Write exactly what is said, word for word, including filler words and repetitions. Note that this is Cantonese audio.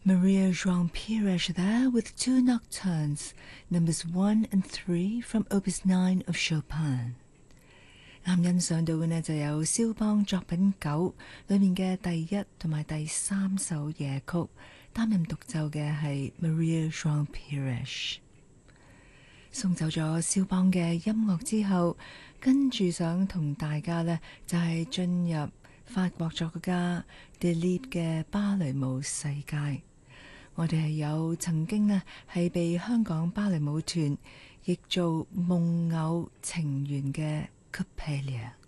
Maria João Pires there with two nocturnes, numbers one and three from Opus nine of Chopin。啱欣賞到嘅呢就有肖邦作品九裏面嘅第一同埋第三首夜曲，擔任獨奏嘅係 Maria João Pires。送走咗肖邦嘅音樂之後，跟住想同大家呢就係進入法國作曲家 Delibes 嘅芭蕾舞世界。我哋係有曾經呢係被香港芭蕾舞團譯做夢偶情緣嘅 Coppelia。